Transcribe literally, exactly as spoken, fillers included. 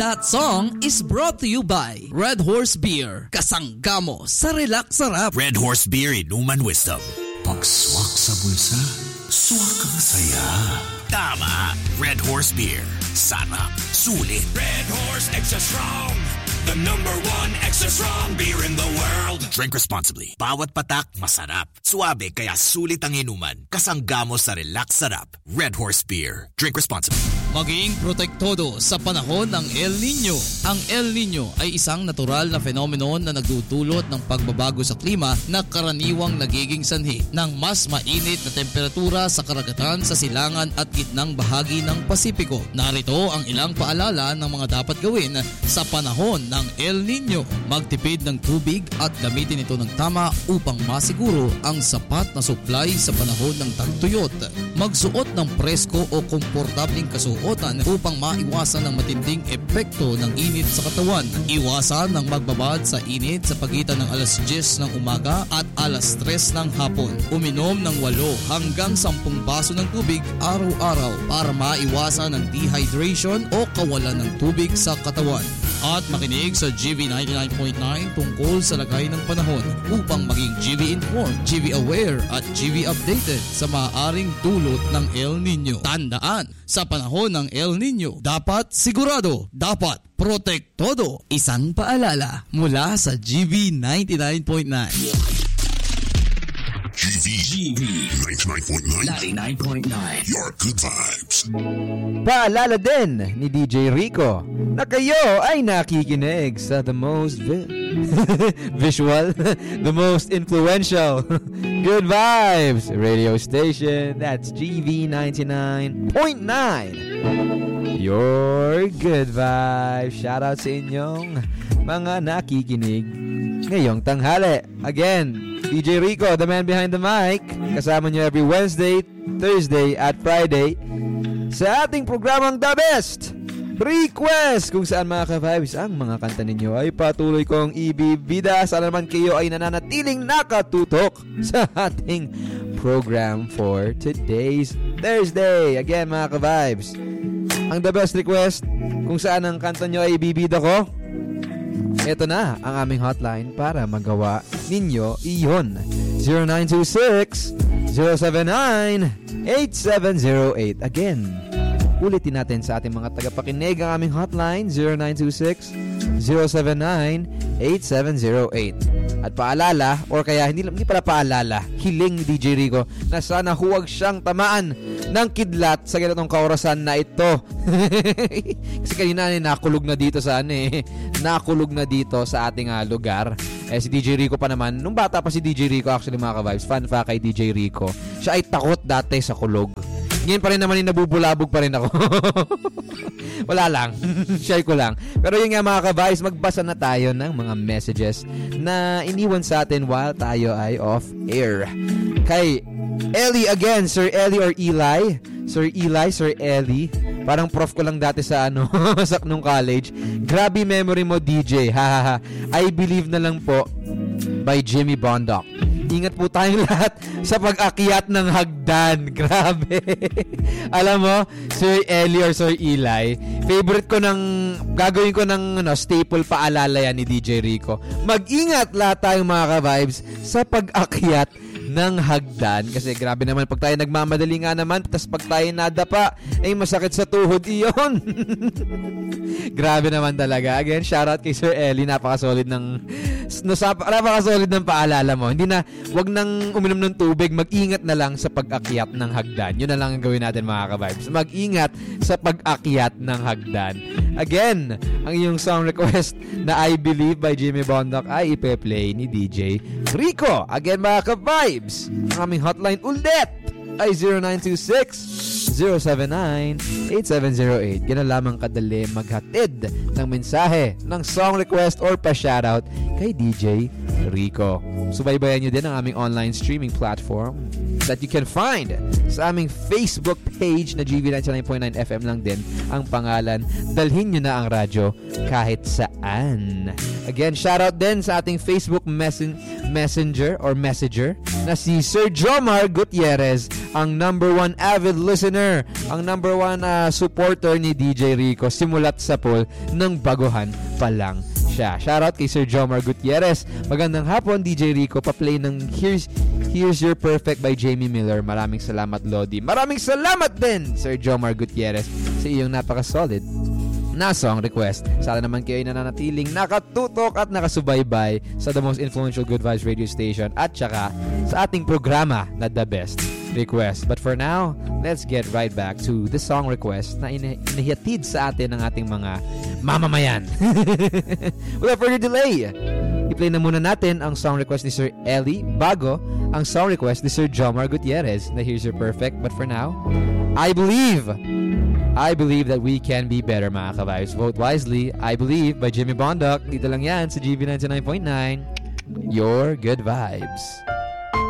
That song is brought to you by Red Horse Beer. Kasanggamo sa relax sarap. Red Horse Beer, inuman wisdom. Pagswak sa bulsa, swak ang saya. Tama, Red Horse Beer. Sarap, sulit. Red Horse Extra Strong. The number one extra strong beer in the world. Drink responsibly. Bawat patak, masarap. Suabe, kaya sulit ang inuman. Kasanggamo sa relax sarap. Red Horse Beer. Drink responsibly. Maging protektodo sa panahon ng El Nino. Ang El Nino ay isang natural na phenomenon na nagdudulot ng pagbabago sa klima na karaniwang nagiging sanhi ng mas mainit na temperatura sa karagatan sa silangan at gitnang bahagi ng Pasipiko. Narito ang ilang paalala ng mga dapat gawin sa panahon ng El Nino. Magtipid ng tubig at gamitin ito ng tama upang masiguro ang sapat na supply sa panahon ng tagtuyot. Magsuot ng presko o komportabling kasuotan upang maiwasan ang matinding epekto ng init sa katawan. Iwasan ang magbabad sa init sa pagitan ng alas diyes ng umaga at alas tres ng hapon. Uminom ng walo hanggang sampung baso ng tubig araw-araw para maiwasan ang dehydration o kawalan ng tubig sa katawan. At makinig sa G V ninety-nine point nine tungkol sa lagay ng panahon upang maging G V informed, G V aware at G V updated sa maaaring dulot ng El Nino. Tandaan, sa panahon ng El Nino, dapat sigurado, dapat protektodo. Isang paalala mula sa G V ninety-nine point nine. G V, G V ninety-nine point nine. ninety-nine point nine. Your good vibes. Paalala din ni D J Rico na kayo ay nakikinig sa the most vi- visual, the most influential Good Vibes radio station. That's G V ninety-nine point nine. Your Good Vibes. Shout out sa inyong mga nakikinig ngayong tanghali. Again, D J Rico, the man behind the mic, kasama niyo every Wednesday, Thursday at Friday sa ating programang The Best Request, kung saan mga ka-vibes ang mga kanta ninyo ay patuloy kong ibibida. Sana naman kayo ay nananatiling nakatutok sa ating program for today's Thursday. Again mga ka-vibes, ang The Best Request, kung saan ang kanta nyo ay ibibida ko, ito na ang aming hotline para magawa ninyo iyon. zero nine two six, zero seven nine, eight seven zero eight. Again, ulitin natin sa ating mga tagapakinig ang aming hotline, zero nine two six, zero seven nine, eight seven zero eight. At paalala, or kaya hindi, hindi pala paalala, hiling ni D J Rico na sana huwag siyang tamaan ng kidlat sa ganitong kaorasan na ito. Kasi kanina eh, nakulog na dito sa ano eh. Nakulog na dito sa ating uh, lugar. Eh si D J Rico pa naman, nung bata pa si D J Rico, actually mga ka-vibes, fun fact kay D J Rico, siya ay takot dati sa kulog. Ngayon pa rin naman yung nabubulabog pa rin ako. Wala lang. Share ko lang. Pero yun nga mga ka-vibes, magbasa na tayo ng mga messages na iniwan sa atin while tayo ay off air. Kay Ellie again, Sir Ellie or Eli. Sir Eli, Sir Ellie. Parang prof ko lang dati sa ano, sa nung college. Grabe memory mo D J. Hahaha. I Believe na lang po by Jimmy Bondoc. Ingat po tayong lahat sa pag-akyat ng hagdan. Grabe. Alam mo, Sir Ellie or Sir Eli, favorite ko ng, gagawin ko ng ano, staple paalala yan ni D J Rico. Mag-ingat lahat tayong mga ka-vibes sa pag-akyat ng hagdan. Kasi grabe naman, pag tayo nagmamadali nga naman, tas pag tayo nadapa, ay masakit sa tuhod iyon. Grabe naman talaga. Again, shoutout kay Sir Ellie. Napaka-solid ng napaka-solid ng paalala mo. Hindi na, wag nang uminom ng tubig, mag-ingat na lang sa pag-akyat ng hagdan. Yun na lang ang gawin natin mga ka-vibes. Mag-ingat sa pag-akyat ng hagdan. Again, ang iyong song request na I Believe by Jimmy Bondoc ay ipe-play ni D J Rico. Again mga ka-vibes, ang aming hotline ulit ay zero nine two six, zero seven nine, eight seven zero eight. Yan na lamang kadali maghatid ng mensahe ng song request or pa-shoutout kay D J Rico. Subaybayan nyo din ang aming online streaming platform that you can find sa aming Facebook page na G V ninety-nine point nine F M lang din ang pangalan. Dalhin nyo na ang radyo kahit saan. Again, shoutout din sa ating Facebook messen- messenger or messenger na si Sir Jomar Gutierrez ang number one avid listener, ang number one uh, supporter ni D J Rico simulat sa poll ng baguhan pa lang siya. Shoutout kay Sir Jomar Gutierrez. Magandang hapon, D J Rico. Pa-play ng Here's Here's Your Perfect by Jamie Miller. Maraming salamat, Lodi. Maraming salamat din, Sir Jomar Gutierrez, sa iyong napaka-solid na song request. Sana naman kayo nananatiling nakatutok at nakasubaybay sa the most influential Good Vibes radio station at saka sa ating programa na The Best Request. But for now, let's get right back to the song request na ina- inihatid sa atin ng ating mga mamamayan. Without further delay, i-play na muna natin ang song request ni Sir Ellie bago ang song request ni Sir Jomar Gutierrez na Here's Your Perfect. But for now, I believe I believe that we can be better, mga ka-vibes. Vote wisely. I Believe by Jimmy Bondoc. Dito lang yan sa G V ninety-nine point nine. Your Good Vibes.